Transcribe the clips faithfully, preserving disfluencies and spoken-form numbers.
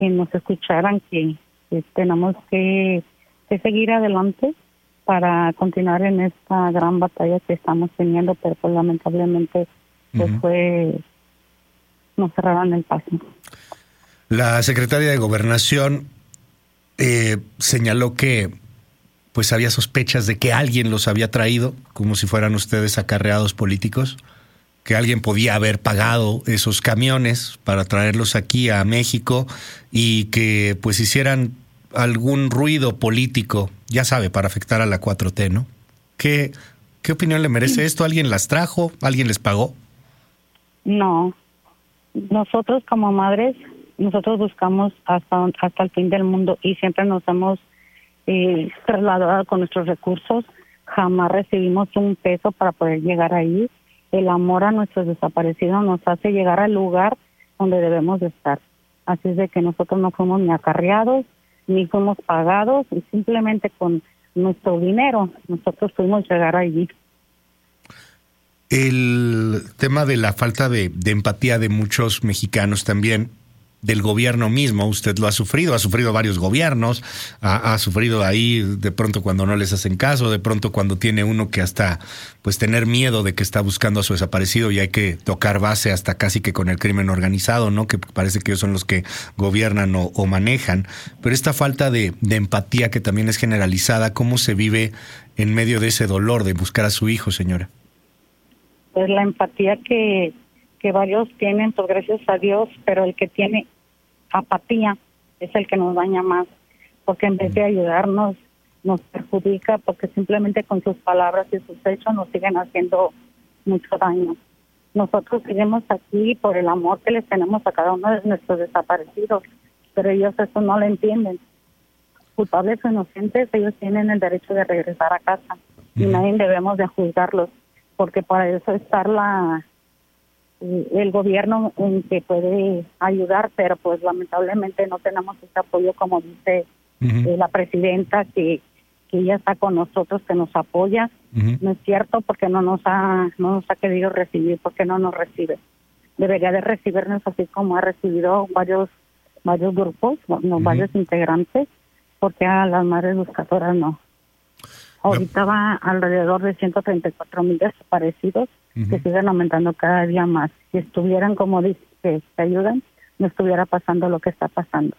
que nos escucharan que, que tenemos que, que seguir adelante para continuar en esta gran batalla que estamos teniendo, pero pues lamentablemente pues uh-huh. fue, nos cerraron el paso. La secretaria de Gobernación eh, señaló que pues había sospechas de que alguien los había traído, como si fueran ustedes acarreados políticos, que alguien podía haber pagado esos camiones para traerlos aquí a México y que pues hicieran algún ruido político, ya sabe, para afectar a la cuatro T, ¿no? ¿Qué, qué opinión le merece esto? ¿Alguien las trajo? ¿Alguien les pagó? No. Nosotros como madres, nosotros buscamos hasta, hasta el fin del mundo y siempre nos hemos eh, trasladado con nuestros recursos. Jamás recibimos un peso para poder llegar ahí. El amor a nuestros desaparecidos nos hace llegar al lugar donde debemos de estar. Así es de que nosotros no fuimos ni acarreados, ni fuimos pagados, y simplemente con nuestro dinero nosotros fuimos llegar allí. El tema de la falta de, de empatía de muchos mexicanos también, del gobierno mismo, usted lo ha sufrido, ha sufrido varios gobiernos, ha, ha sufrido ahí de pronto cuando no les hacen caso, de pronto cuando tiene uno que hasta pues tener miedo de que está buscando a su desaparecido y hay que tocar base hasta casi que con el crimen organizado, ¿no? Que parece que ellos son los que gobiernan o, o manejan. Pero esta falta de, de empatía que también es generalizada, ¿cómo se vive en medio de ese dolor de buscar a su hijo, señora? Pues la empatía que que varios tienen, pues gracias a Dios, pero el que tiene apatía es el que nos daña más, porque en vez de ayudarnos, nos perjudica, porque simplemente con sus palabras y sus hechos nos siguen haciendo mucho daño. Nosotros seguimos aquí por el amor que les tenemos a cada uno de nuestros desaparecidos, pero ellos eso no lo entienden. Culpables o inocentes, ellos tienen el derecho de regresar a casa, y nadie debemos de juzgarlos, porque para eso está la... el gobierno en que puede ayudar, pero pues lamentablemente no tenemos ese apoyo, como dice uh-huh. eh, la presidenta, que, que ella está con nosotros, que nos apoya. Uh-huh. No es cierto, porque no nos ha no nos ha querido recibir, porque no nos recibe. Debería de recibirnos así como ha recibido varios varios grupos, no, uh-huh. varios integrantes, porque a las madres buscadoras no. Ahorita va alrededor de ciento treinta y cuatro mil desaparecidos, uh-huh. que siguen aumentando cada día más. Si estuvieran, como dice, que te ayudan, no estuviera pasando lo que está pasando.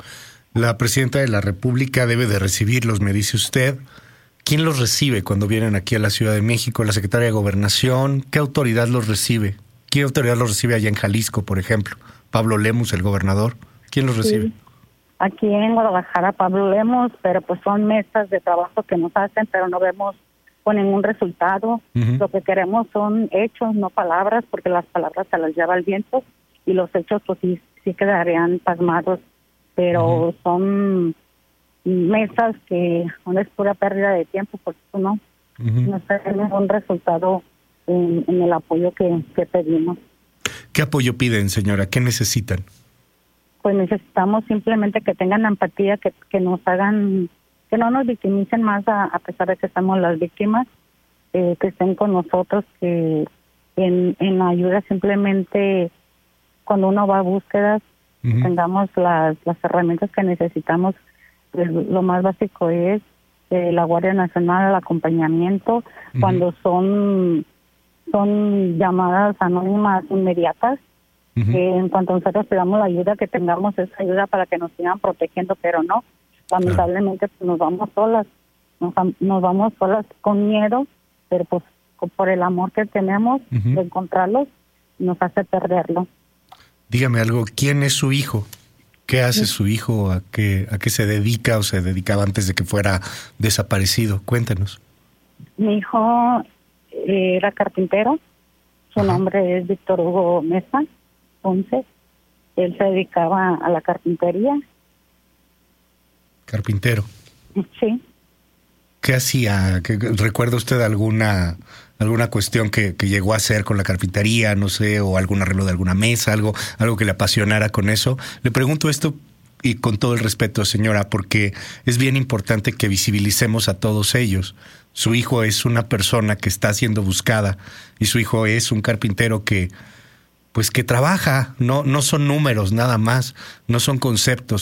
La presidenta de la República debe de recibirlos, me dice usted. ¿Quién los recibe cuando vienen aquí a la Ciudad de México? ¿La secretaria de Gobernación? ¿Qué autoridad los recibe? ¿Qué autoridad los recibe allá en Jalisco, por ejemplo? ¿Pablo Lemus, el gobernador? ¿Quién los recibe? Sí. Aquí en Guadalajara, Pablo Lemus, pero pues son mesas de trabajo que nos hacen, pero no vemos con ningún resultado. Uh-huh. Lo que queremos son hechos, no palabras, porque las palabras se las lleva el viento y los hechos pues sí, sí quedarían pasmados, pero uh-huh. son mesas que no es pura pérdida de tiempo, porque no, uh-huh. no tenemos ningún resultado en, en el apoyo que, que pedimos. ¿Qué apoyo piden, señora? ¿Qué necesitan? Pues necesitamos simplemente que tengan empatía, que, que nos hagan, que no nos victimicen más a, a pesar de que estamos las víctimas, eh, que estén con nosotros, que en, en la ayuda simplemente cuando uno va a búsquedas uh-huh. tengamos las, las herramientas que necesitamos. Pues lo más básico es eh, la Guardia Nacional, el acompañamiento, uh-huh. cuando son, son llamadas anónimas inmediatas. Uh-huh. Eh, en cuanto nosotros pidamos la ayuda, que tengamos esa ayuda para que nos sigan protegiendo, pero no, lamentablemente pues, nos vamos solas, nos, nos vamos solas con miedo, pero pues por el amor que tenemos uh-huh. de encontrarlos, nos hace perderlo. Dígame algo, ¿quién es su hijo? ¿Qué hace sí. su hijo? ¿A qué, a qué se dedica o se dedicaba antes de que fuera desaparecido? Cuéntenos. Mi hijo eh, era carpintero, su Ajá. nombre es Víctor Hugo Mesa. Entonces, él se dedicaba a la carpintería. ¿Carpintero? Sí. ¿Qué hacía? ¿Qué, ¿Recuerda usted alguna alguna cuestión que, que llegó a hacer con la carpintería, no sé, o algún arreglo de alguna mesa, algo, algo que le apasionara con eso? Le pregunto esto y con todo el respeto, señora, porque es bien importante que visibilicemos a todos ellos. Su hijo es una persona que está siendo buscada y su hijo es un carpintero que pues que trabaja, no, no son números nada más, no son conceptos.